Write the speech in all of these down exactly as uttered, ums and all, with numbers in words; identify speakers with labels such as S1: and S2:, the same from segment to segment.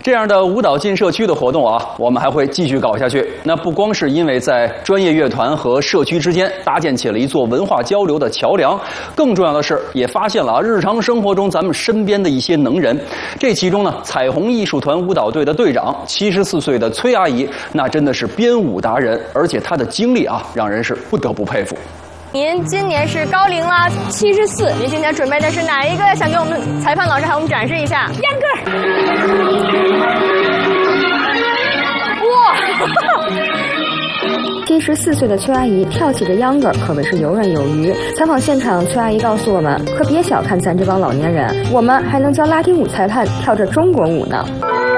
S1: 这样的舞蹈进社区的活动啊，我们还会继续搞下去。那不光是因为在专业乐团和社区之间搭建起了一座文化交流的桥梁，更重要的是也发现了啊，日常生活中咱们身边的一些能人。这其中呢，彩虹艺术团舞蹈队的队长，七十四岁的崔阿姨，那真的是编舞达人，而且她的经历啊，让人是不得不佩服。
S2: 您今年是高龄了，七十四。您今天准备的是哪一个？想给我们裁判老师还有我们展示一下。秧歌。哇！
S3: 七十四岁的崔阿姨跳起着秧歌，可谓是游刃有余。采访现场，崔阿姨告诉我们，可别小看咱这帮老年人，我们还能教拉丁舞裁判跳着中国舞呢。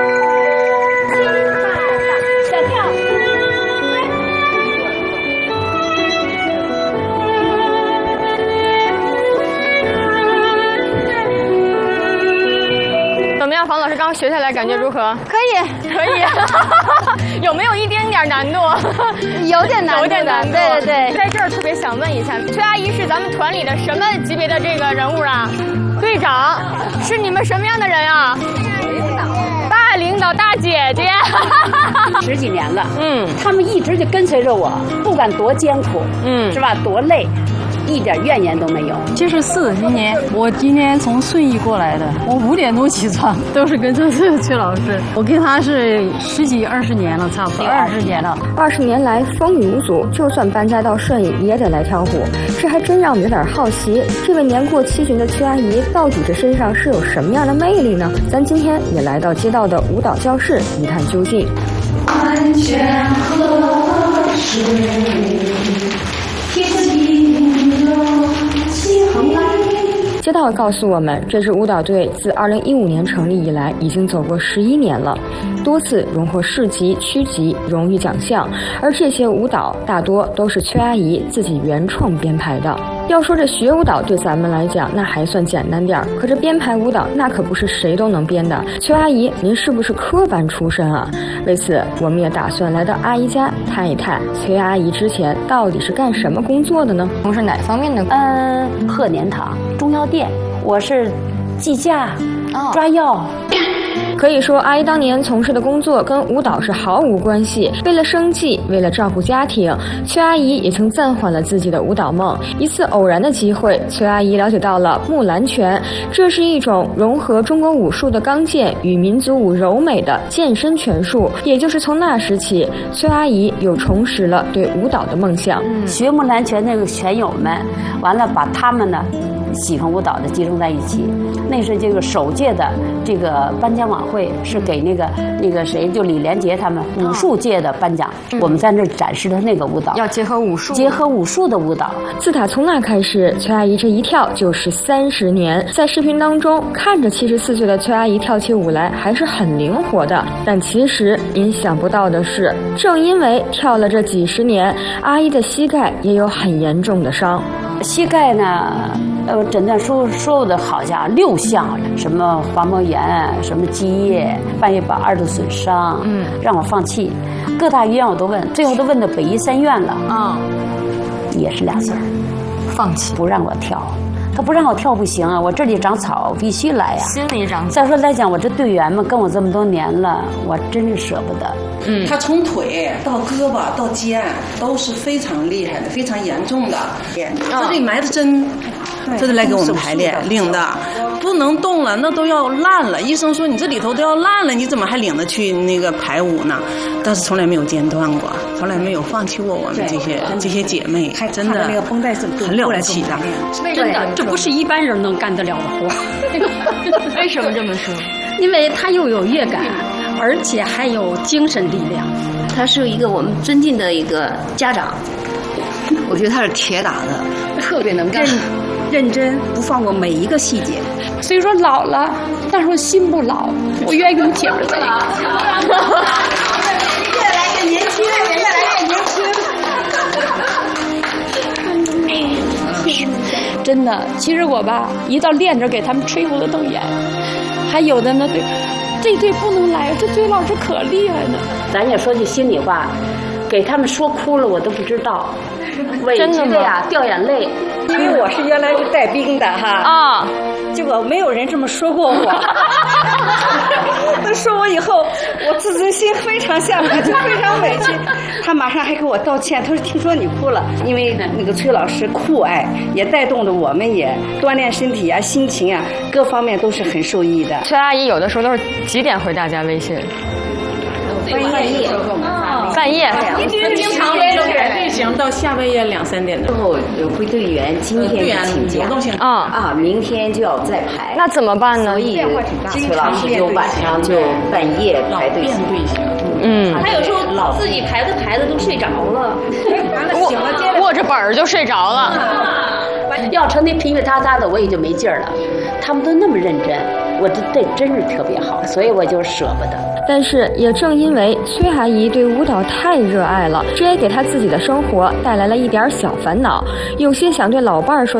S2: 怎么样，房老师刚刚学下来感觉如何？可以，可以。有没有一点点难度？
S4: 有点难度，
S2: 有点难度。
S4: 对对对，
S2: 在这儿特别想问一下，崔阿姨是咱们团里的什么级别的这个人物啊？队长，是你们什么样的人啊？大领导，大姐姐。
S5: 十几年了，
S2: 嗯，
S5: 他们一直就跟随着我，不管多艰苦，
S2: 嗯，
S5: 是吧？多累。一点怨言都没有。
S6: 七十四，今年我今天从顺义过来的，我五点多起床，都是跟着这崔老师。我跟他是十几二十年了，差不多二十年了。
S3: 二十年来风雨无阻，就算搬家到顺义也得来跳舞。这还真让我们有点好奇，这位年过七旬的崔阿姨到底这身上是有什么样的魅力呢？咱今天也来到街道的舞蹈教室一探究竟。安全河水。街道告诉我们，这支舞蹈队自二零一五年成立以来，已经走过十一年了，多次荣获市级、区级荣誉奖项。而这些舞蹈大多都是崔阿姨自己原创编排的。要说这学舞蹈对咱们来讲，那还算简单点儿，可这编排舞蹈那可不是谁都能编的。崔阿姨，您是不是科班出身啊？为此，我们也打算来到阿姨家探一探，崔阿姨之前到底是干什么工作的呢？从事哪方面的？
S5: 嗯，鹤年堂中药店，我是计价、
S3: 哦、
S5: 抓药。
S3: 可以说，阿姨当年从事的工作跟舞蹈是毫无关系。为了生计，为了照顾家庭，崔阿姨也曾暂缓了自己的舞蹈梦。一次偶然的机会，崔阿姨了解到了木兰拳，这是一种融合中国武术的刚健与民族舞柔美的健身拳术。也就是从那时起，崔阿姨又重拾了对舞蹈的梦想。
S5: 嗯、学木兰拳那个拳友们，完了把他们呢喜欢舞蹈的集中在一起。那是这个首届的这个颁奖晚会，是给那个那个谁，就李连杰他们武术界的颁奖。嗯、我们在那展示的那个舞蹈，
S3: 要结合武术，
S5: 结合武术的舞蹈。
S3: 自打从那开始，崔阿姨这一跳就是三十年。在视频当中，看着七十四岁的崔阿姨跳起舞来还是很灵活的，但其实您想不到的是，正因为跳了这几十年，阿姨的膝盖也有很严重的伤。
S5: 膝盖呢？呃，诊断书说的好像六项，什么滑膜炎，什么积液，半月板二度损伤，嗯，让我放弃。各大医院我都问，最后都问到北医三院了，啊、嗯，也是俩字儿，
S3: 放弃，
S5: 不让我跳。他不让我跳不行啊，我这里长草，必须来呀、啊。
S3: 心里长草。
S5: 再说来讲，我这队员们跟我这么多年了，我真是舍不得。
S7: 嗯，他从腿到胳膊到肩都是非常厉害的，非常严重的。他这里埋的针，这得来给我们排练领的，不能动了，那都要烂了。医生说你这里头都要烂了，你怎么还领着去那个排舞呢？但是从来没有间断过，从来没有放弃过我们这些这些姐妹，真的
S5: 那个绷带是
S7: 很了不起的。
S5: 真的，这不是一般人能干得了的活。
S2: 为什么这么说？
S5: 因为他又有乐感，而且还有精神力量。
S8: 他是一个我们尊敬的一个家长，我觉得他是铁打的，特别能干，
S5: 认认真，不放过每一个细节。所以说老了，但是我心不老，我愿意跟姐们在一起。越来越年轻，越来越年轻。真的，其实我吧，一到练着给他们吹胡子瞪眼，还有的呢，对，这队不能来，这队老师可厉害呢。咱也说句心里话，给他们说哭了，我都不知道，委屈的呀，掉眼泪。
S9: 因为我是原来是带兵的哈，啊，结果没有人这么说过我，都说我以后，我自尊心非常下来，就非常委屈。他马上还给我道歉，他说听说你哭了，因为那个崔老师酷爱，也带动着我们也锻炼身体啊、心情啊，各方面都是很受益的。
S3: 崔阿姨有的时候都是几点回大家微信？
S9: 半夜，
S3: 半夜，
S7: 经常就改队形到下半夜两三点的。
S4: 之后有归队员今天请假
S3: 啊
S4: 啊，明天就要再排。
S3: 那怎么办呢？
S4: 所以崔老师就晚上就半夜排队形。
S3: 嗯，
S5: 他有时候自己排着排着都睡着了，
S3: 握握着本儿就睡着了。
S5: 要成那噼里啪嚓的，我也就没劲儿了。他们都那么认真，我这这真是特别好，所以我就舍不得。
S3: 但是也正因为崔阿姨对舞蹈太热爱了，这也给她自己的生活带来了一点小烦恼，有些想对老伴儿说